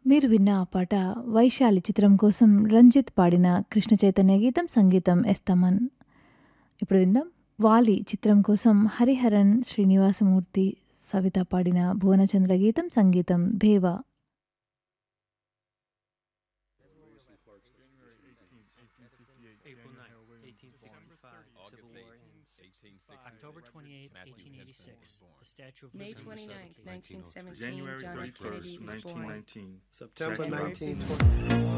మీరు విన్న ఆ పాట 'వైశాలి' చిత్రం కోసం రంజిత్ పాడిన కృష్ణ చైతన్య గీతం, సంగీతం ఎస్తమన్. ఇప్పుడు విందాం 'వాలి' చిత్రం కోసం హరిహరన్, శ్రీనివాసమూర్తి, సవిత పాడిన భువనచంద్ర గీతం, సంగీతం దేవా. April 9, 1865, Civil War. October 28, 1886, the Statue of May Liberty. 29, 1917, January John F. 31st, Kennedy was born. 1919. September January 1920.